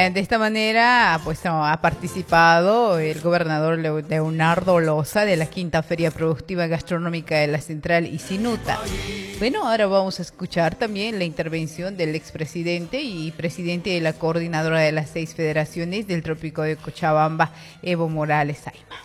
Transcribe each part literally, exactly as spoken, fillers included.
Eh, de esta manera, pues no, ha participado el gobernador Leonardo Loza de la quinta Feria Productiva Gastronómica de la Central Isinuta. Bueno, ahora vamos a escuchar también la intervención del expresidente y presidente de la coordinadora de las seis federaciones del Trópico de Cochabamba, Evo Morales Ayma.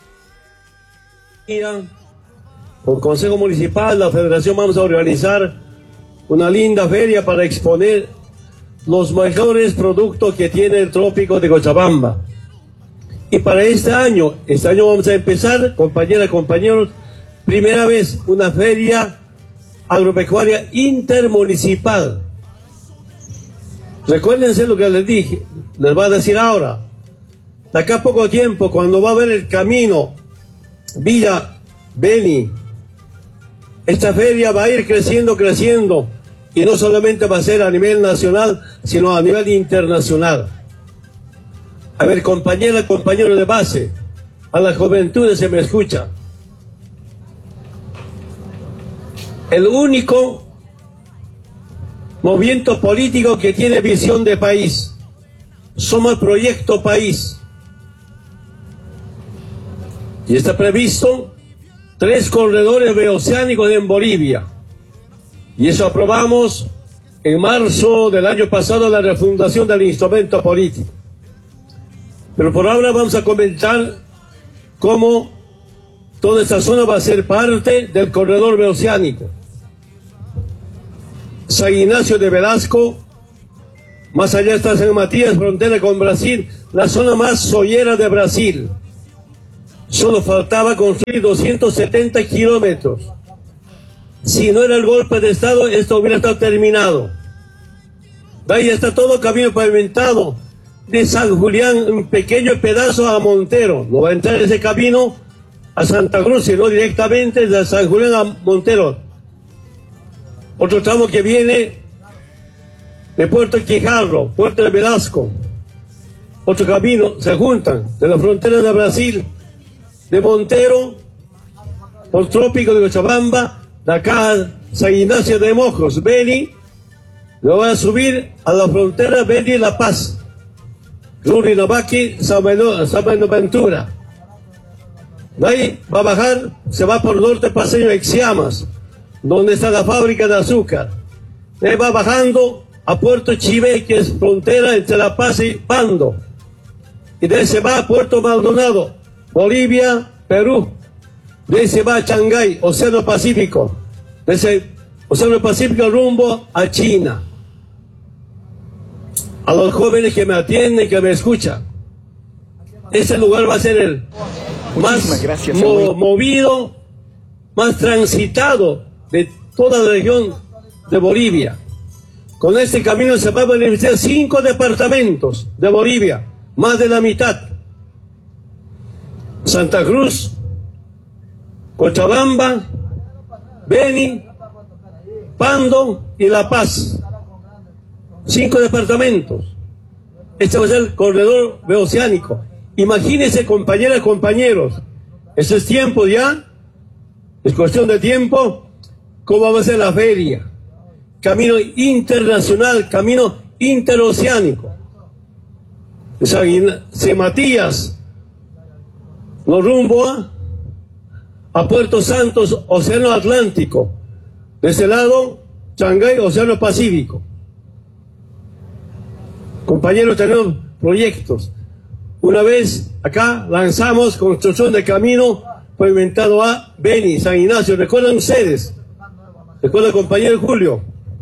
Con el Consejo Municipal, la Federación, vamos a organizar una linda feria para exponer los mejores productos que tiene el Trópico de Cochabamba. Y para este año, este año vamos a empezar, compañeras y compañeros, primera vez una feria agropecuaria intermunicipal. Recuérdense lo que les dije, les voy a decir ahora. De acá a poco tiempo, cuando va a haber el camino Villa Beni, esta feria va a ir creciendo, creciendo. Y no solamente va a ser a nivel nacional, sino a nivel internacional. A ver, compañeras, compañeros de base, a la juventud se me escucha. El único movimiento político que tiene visión de país. Somos Proyecto País. Y está previsto tres corredores bioceánicos en Bolivia. Y eso aprobamos en marzo del año pasado, la refundación del instrumento político. Pero por ahora vamos a comentar cómo toda esta zona va a ser parte del corredor bioceánico. San Ignacio de Velasco, más allá está San Matías, frontera con Brasil, la zona más soyera de Brasil. Solo faltaba construir doscientos setenta kilómetros. Si no era el golpe de Estado, esto hubiera estado terminado. De ahí está todo camino pavimentado. De San Julián, un pequeño pedazo a Montero. No va a entrar ese camino a Santa Cruz, sino directamente de San Julián a Montero. Otro tramo que viene de Puerto Quijarro, Puerto de Velasco. Otro camino, se juntan de la frontera de Brasil, de Montero, por Trópico de Cochabamba, de acá San Ignacio de Mojos, Beni, lo va a subir a la frontera Beni La Paz, Rurinabaqui, San Buenaventura. De ahí va a bajar, se va por norte paseño Exiamas, donde está la fábrica de azúcar. De ahí va bajando a Puerto Chivé, que es frontera entre La Paz y Pando. Y de ahí se va a Puerto Maldonado, Bolivia, Perú. De ahí se va a Shanghái, Océano Pacífico. De ese Océano Pacífico rumbo a China. A los jóvenes que me atienden, que me escuchan. Ese lugar va a ser el más gracias, mo movido, más transitado de toda la región de Bolivia. Con este camino se va a beneficiar cinco departamentos de Bolivia, más de la mitad. Santa Cruz, Cochabamba, Beni, Pando y La Paz. Cinco departamentos. Este va a ser el corredor bioceánico. Imagínense, compañeras y compañeros, ese es tiempo ya, es cuestión de tiempo, cómo va a ser la feria. Camino internacional, camino interoceánico. San Matías, no rumbo a, a Puerto Santos, Océano Atlántico. De ese lado, Shanghái, Océano Pacífico. Compañeros, tenemos proyectos. Una vez acá lanzamos construcción de camino pavimentado a Beni, San Ignacio. ¿Recuerdan ustedes? ¿Recuerda el compañero Julio?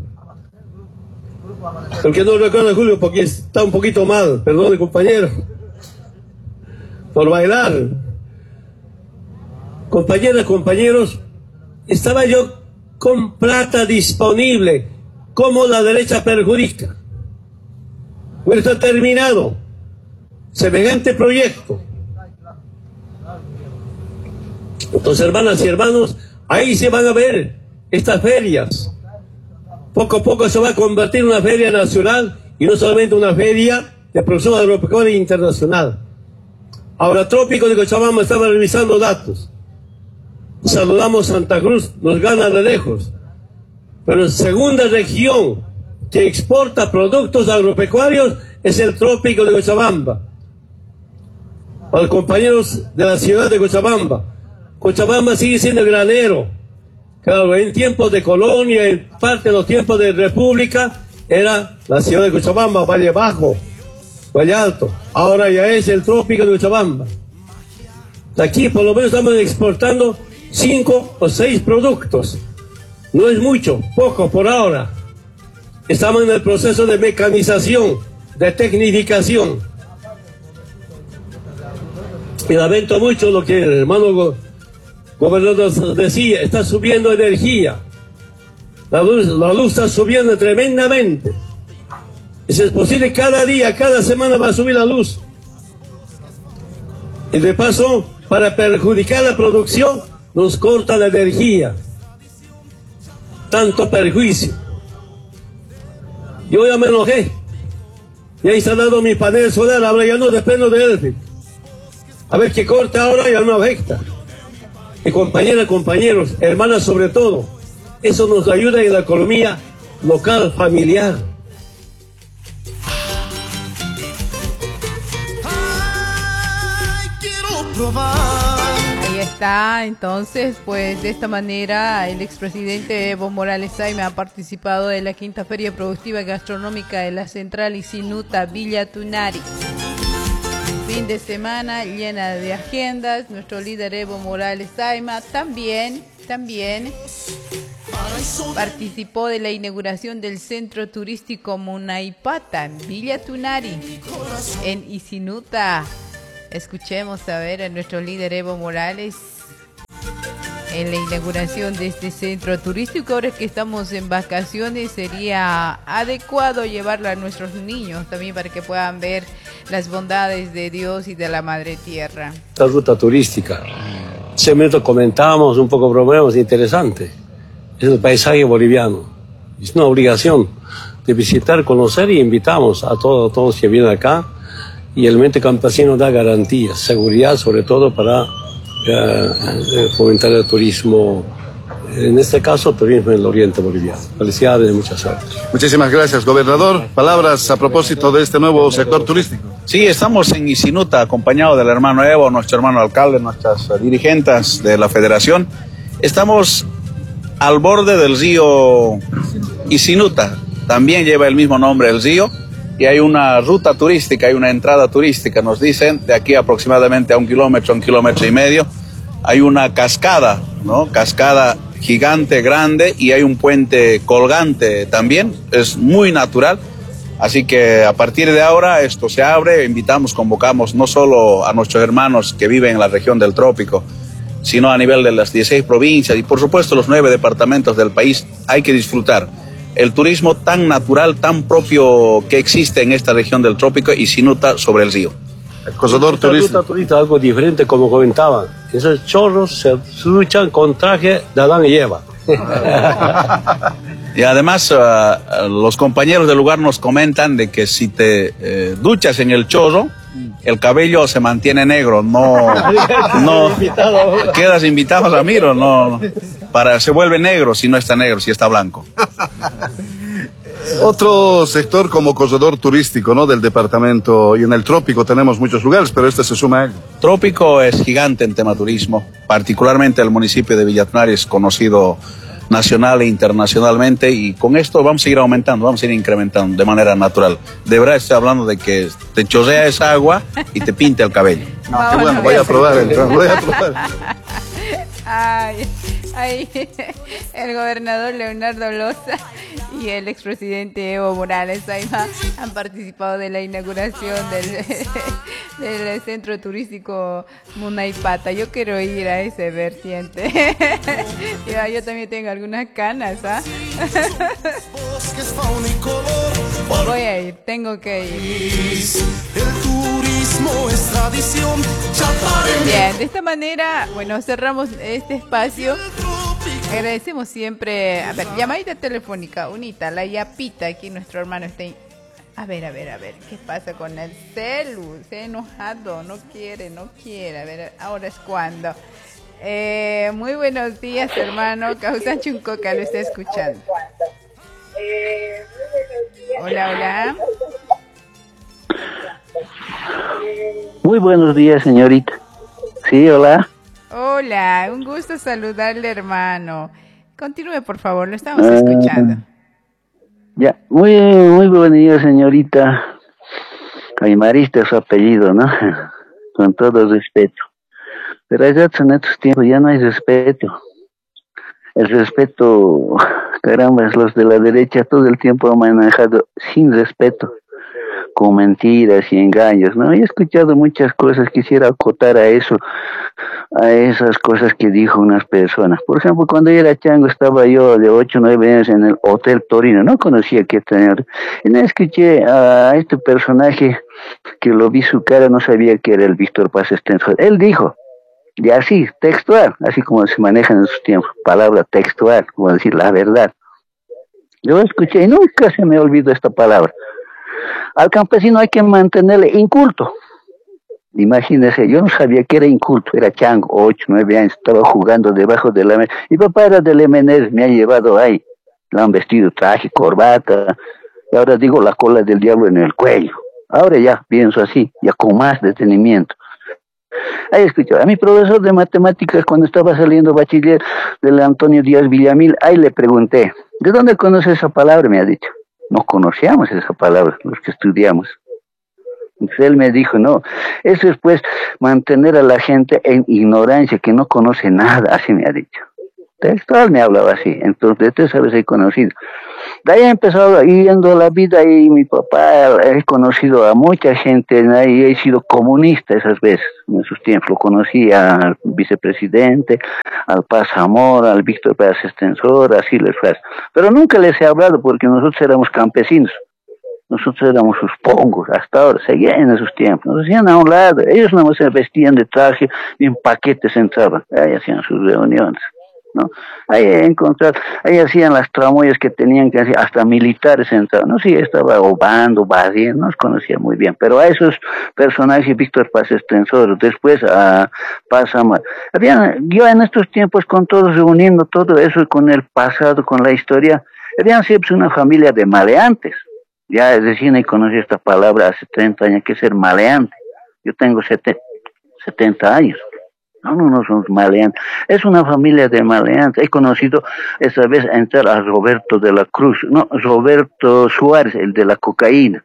El que no recuerda Julio porque está un poquito mal, perdón, compañero, por bailar. Compañeras, compañeros, estaba yo con plata disponible. ¿Cómo la derecha perjudica? Bueno, está terminado semejante proyecto. Entonces, hermanas y hermanos, ahí se van a ver estas ferias. Poco a poco se va a convertir en una feria nacional y no solamente una feria de producción agropecuaria internacional. Ahora, Trópico de Cochabamba estaba revisando datos. Saludamos Santa Cruz, nos gana de lejos. Pero la segunda región que exporta productos agropecuarios es el trópico de Cochabamba. Para los compañeros de la ciudad de Cochabamba, Cochabamba sigue siendo el granero. Claro, en tiempos de colonia, en parte de los tiempos de república, era la ciudad de Cochabamba, Valle Bajo, Valle Alto. Ahora ya es el trópico de Cochabamba. Aquí por lo menos estamos exportando cinco o seis productos. No es mucho, poco por ahora. Estamos en el proceso de mecanización, de tecnificación. Y lamento mucho lo que el hermano go gobernador decía, está subiendo energía. La luz, la luz está subiendo tremendamente. Y si es posible, cada día, cada semana va a subir la luz. Y de paso, para perjudicar la producción, nos corta la energía. Tanto perjuicio. Yo ya me enojé. Ya he instalado mi panel solar, ahora ya no dependo de él. A ver qué corta ahora, ya no afecta. Y compañeras, compañeros, hermanas sobre todo, eso nos ayuda en la economía local, familiar. Ahí está, entonces, pues de esta manera el expresidente Evo Morales Saima ha participado de la quinta Feria Productiva Gastronómica de la Central Isinuta Villa Tunari. Fin de semana llena de agendas. Nuestro líder Evo Morales Saima también, también participó de la inauguración del centro turístico Munaipata en Villa Tunari, en Isinuta. Escuchemos a ver a nuestro líder Evo Morales en la inauguración de este centro turístico. Ahora que estamos en vacaciones, sería adecuado llevarlo a nuestros niños también para que puedan ver las bondades de Dios y de la Madre Tierra. Esta ruta turística, ese momento comentábamos, un poco bromeamos, interesante. Es el paisaje boliviano. Es una obligación de visitar, conocer y invitamos a todos, todos que vienen acá. Y el mente campesino da garantías, seguridad sobre todo para eh, fomentar el turismo, en este caso turismo en el oriente boliviano. Felicidades y mucha suerte. Muchísimas gracias, gobernador. Palabras a propósito de este nuevo sector turístico. Sí, estamos en Isinuta acompañado del hermano Evo, nuestro hermano alcalde, nuestras dirigentes de la federación. Estamos al borde del río Isinuta, también lleva el mismo nombre el río. Y hay una ruta turística, hay una entrada turística, nos dicen, de aquí aproximadamente a un kilómetro, un kilómetro y medio. Hay una cascada, ¿no? Cascada gigante, grande, y hay un puente colgante también, es muy natural. Así que a partir de ahora esto se abre, invitamos, convocamos no solo a nuestros hermanos que viven en la región del trópico, sino a nivel de las dieciséis provincias y por supuesto los nueve departamentos del país. Hay que disfrutar el turismo tan natural, tan propio que existe en esta región del trópico y Isinuta sobre el río. El corredor turístico. turística algo diferente, como comentaban. Esos chorros se duchan con traje de Adán y Eva. Y además uh, los compañeros del lugar nos comentan de que si te eh, duchas en el chorro, el cabello se mantiene negro, no, no quedas invitado, Ramiro, no, para se vuelve negro si no está negro, si está blanco. Otro sector como corredor turístico, ¿no?, del departamento, y en el trópico tenemos muchos lugares, pero este se suma a él. Trópico es gigante en tema turismo, particularmente el municipio de Villa Tunari es conocido nacional e internacionalmente, y con esto vamos a ir aumentando, vamos a ir incrementando de manera natural. De verdad estoy hablando de que te chorrea esa agua y te pinta el cabello. No, qué bueno, voy a probar, entonces, voy a probar. Ay, ay, el gobernador Leonardo Loza y el expresidente Evo Morales Saima han participado de la inauguración del, del centro turístico Munaipata. Yo quiero ir a ese vertiente. yo, yo también tengo algunas canas, ¿ah? Voy a ir, tengo que ir. El turismo es tradición. Bien, de esta manera, bueno, cerramos este espacio. Agradecemos siempre, a ver, llamadita telefónica, unita, la yapita, aquí nuestro hermano está ahí. A ver, a ver, a ver, ¿qué pasa con el celu? Se ha enojado, no quiere, no quiere, a ver, ahora es cuando. Eh, muy buenos días, hermano, Causan Chuncoca, lo está escuchando. Hola, hola. Muy buenos días, señorita. Sí, hola. Hola, un gusto saludarle, hermano. Continúe, por favor, lo estamos Ah, escuchando. ya, muy, muy buenos días, señorita. Aymarista es su apellido, ¿no? Con todo respeto. Pero ya en estos tiempos ya no hay respeto. El respeto, caramba, los de la derecha todo el tiempo han manejado sin respeto, con mentiras y engaños, ¿no? He escuchado muchas cosas, quisiera acotar a eso, a esas cosas que dijo unas personas. Por ejemplo, cuando yo era chango, estaba yo de ocho o nueve años en el Hotel Torino, no conocía qué tener. Y no escuché a este personaje que lo vi su cara, no sabía que era el Víctor Paz Extensor. Él dijo, y así, textual, así como se manejan en sus tiempos, palabra textual, como decir la verdad. Yo escuché y nunca se me olvidó esta palabra. Al campesino hay que mantenerle inculto. Imagínese, yo no sabía que era inculto, era chango, ocho, nueve años, estaba jugando debajo de la mesa. Mi papá era del M N S, me ha llevado ahí. Le han vestido traje, corbata, y ahora digo la cola del diablo en el cuello. Ahora ya pienso así, ya con más detenimiento. Ahí escucho, a mi profesor de matemáticas cuando estaba saliendo bachiller del Antonio Díaz Villamil, ahí le pregunté, ¿de dónde conoce esa palabra? Me ha dicho. No conocíamos esa palabra, los que estudiamos. Entonces él me dijo, no, eso es pues mantener a la gente en ignorancia, que no conoce nada, así me ha dicho. Textual me hablaba así, entonces tú sabes, he conocido. De ahí he empezado yendo la vida y mi papá, he conocido a mucha gente, ¿no? Y he sido comunista esas veces, en esos tiempos. Lo conocí al vicepresidente, al Paz Zamora, al Víctor Paz Extensor, así les fue. Pero nunca les he hablado porque nosotros éramos campesinos. Nosotros éramos sus pongos, hasta ahora, seguían en esos tiempos, nos hacían a un lado, ellos no se vestían de traje y en paquetes entraban, ahí hacían sus reuniones, ¿no? Ahí encontraron, ahí hacían las tramoyas que tenían que hacer, hasta militares entraban, no sé, estaba obando, barriendo, nos conocía muy bien, pero a esos personajes, Víctor Paz Extensor, después a Paz Amar, habían, yo en estos tiempos con todos reuniendo todo eso con el pasado, con la historia, habían siempre una familia de maleantes. Ya recién he conocido esta palabra hace treinta años, que es ser maleante. Yo tengo setenta años. No, no, no somos maleantes. Es una familia de maleantes. He conocido esa vez entrar a Roberto de la Cruz, no, Roberto Suárez, el de la cocaína.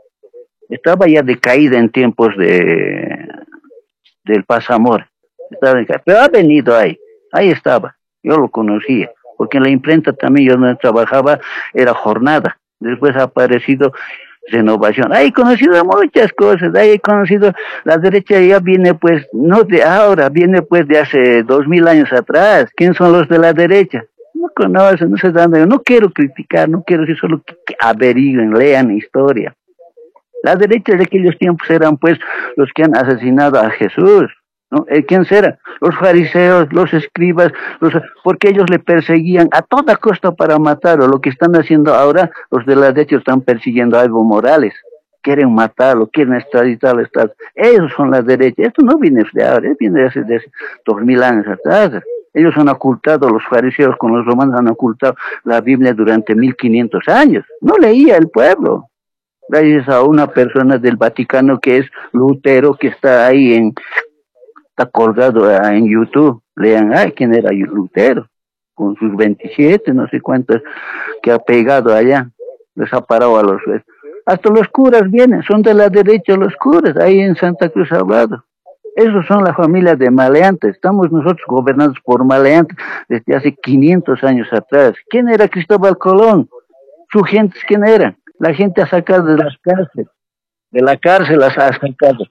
Estaba ya decaída en tiempos de del Paz Zamora. Estaba decaída, pero ha venido ahí. Ahí estaba. Yo lo conocía. Porque en la imprenta también yo donde trabajaba era jornada. Después ha aparecido Renovación. Ahí he conocido muchas cosas, ahí he conocido, la derecha ya viene pues, no de ahora, viene pues de hace dos mil años atrás. ¿Quién son los de la derecha? No conocen, no se dan, no quiero criticar, no quiero decir solo que, que averigüen, lean historia. La derecha de aquellos tiempos eran pues los que han asesinado a Jesús. ¿No? ¿Quién será? Los fariseos, los escribas, los, porque ellos le perseguían a toda costa para matarlo. Lo que están haciendo ahora, los de la derecha están persiguiendo a Evo Morales. Quieren matarlo, quieren extraditarlo. Ellos son la derecha. Esto no viene de ahora, viene de hace, de hace dos mil años atrás. Ellos han ocultado, los fariseos con los romanos han ocultado la Biblia durante mil quinientos años. No leía el pueblo. Gracias a una persona del Vaticano que es Lutero, que está ahí en... está colgado en YouTube, lean, ay, quién era Lutero, con sus veintisiete, no sé cuántos, que ha pegado allá, les ha parado a los, hasta los curas vienen, son de la derecha los curas, ahí en Santa Cruz ha hablado, esos son la familia de maleantes, estamos nosotros gobernados por maleantes desde hace quinientos años atrás. ¿Quién era Cristóbal Colón? ¿Su gente quién era? La gente ha sacado de las cárceles, de la cárcel las ha sacado.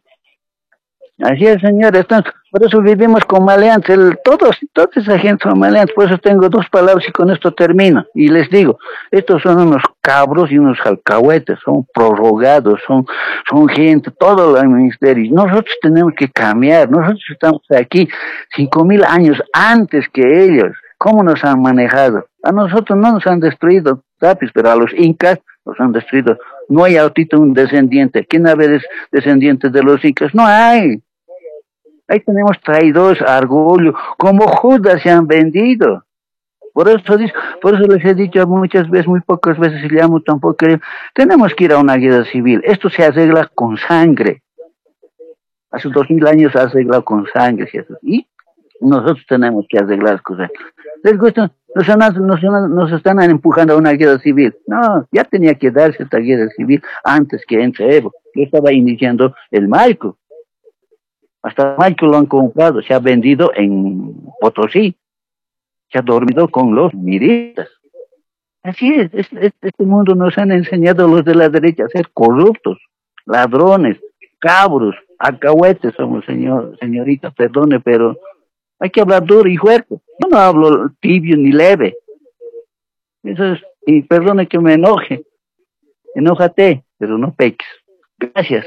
Así es, señor, están, por eso vivimos con maleantes, el, todos, toda esa gente son maleantes, por eso tengo dos palabras y con esto termino, y les digo, estos son unos cabros y unos alcahuetes, son prorrogados, son, son gente, todo el ministerio, nosotros tenemos que cambiar, nosotros estamos aquí cinco mil años antes que ellos, ¿cómo nos han manejado? A nosotros no nos han destruido, tapis, pero a los incas los han destruido. No hay ahorita un descendiente. ¿Quién ha de descendientes de los incas? No hay. Ahí tenemos traidores, orgullo, como Judas se han vendido. Por eso, por eso les he dicho muchas veces, muy pocas veces, y llamo tampoco, tenemos que ir a una guerra civil. Esto se arregla con sangre. Hace dos mil años ha arreglado con sangre, ¿cierto? Y nosotros tenemos que arreglar las cosas. ¿Les gusta? Nos, han- nos, nos están empujando a una guerra civil. No, ya tenía que darse esta guerra civil antes que entre Evo. Yo estaba iniciando el Maico. Hasta Maico lo han comprado, se ha vendido en Potosí. Se ha dormido con los miristas. Así es, es- es- este mundo nos han enseñado los de la derecha a ser corruptos, ladrones, cabros, alcahuetes somos, señor, señorita, perdone, pero hay que hablar duro y fuerte. Yo no hablo tibio ni leve. Eso es, y perdone que me enoje. Enójate, pero no peques. Gracias.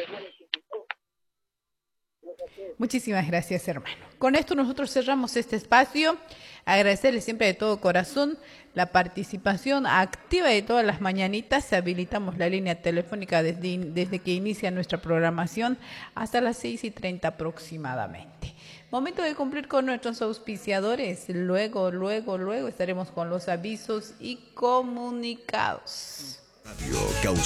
Muchísimas gracias, hermano. Con esto nosotros cerramos este espacio. Agradecerles siempre de todo corazón la participación activa de todas las mañanitas. Habilitamos la línea telefónica desde, desde que inicia nuestra programación hasta las seis y treinta aproximadamente. Momento de cumplir con nuestros auspiciadores. Luego, luego, luego estaremos con los avisos y comunicados. Radio Causa.